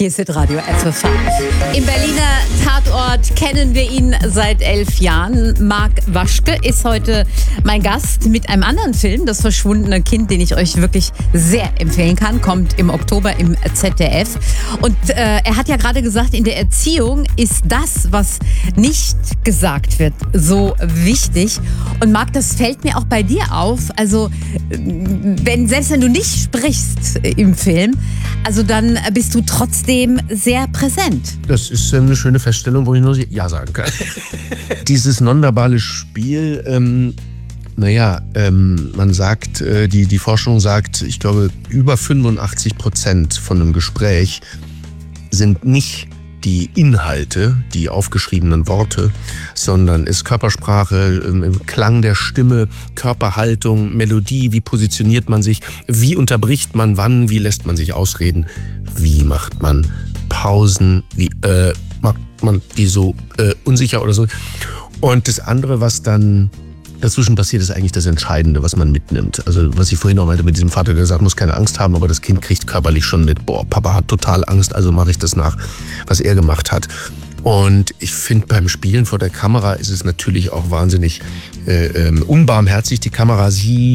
Hier ist Radio FFH. Im Berliner Tatort kennen wir ihn seit 11 Jahren. Marc Waschke ist heute mein Gast mit einem anderen Film, Das verschwundene Kind, den ich euch wirklich sehr empfehlen kann. Kommt im Oktober im ZDF. Und er hat ja gerade gesagt, in der Erziehung ist das, was nicht gesagt wird, so wichtig. Und Marc, das fällt mir auch bei dir auf. Also selbst wenn du nicht sprichst im Film, also dann bist du trotzdem sehr präsent. Das ist eine schöne Feststellung, wo ich nur Ja sagen kann. Dieses nonverbale Spiel, man sagt, die Forschung sagt, ich glaube, über 85% von einem Gespräch sind nicht die Inhalte, die aufgeschriebenen Worte, sondern ist Körpersprache, im Klang der Stimme, Körperhaltung, Melodie, wie positioniert man sich, wie unterbricht man wann, wie lässt man sich ausreden, wie macht man Pausen, wie macht man die so unsicher oder so. Und das andere, was dann dazwischen passiert, ist eigentlich das Entscheidende, was man mitnimmt. Also was ich vorhin auch meinte mit diesem Vater, der sagt, muss keine Angst haben, aber das Kind kriegt körperlich schon mit, Papa hat total Angst, also mache ich das nach, was er gemacht hat. Und ich finde, beim Spielen vor der Kamera ist es natürlich auch wahnsinnig unbarmherzig. Die Kamera, sie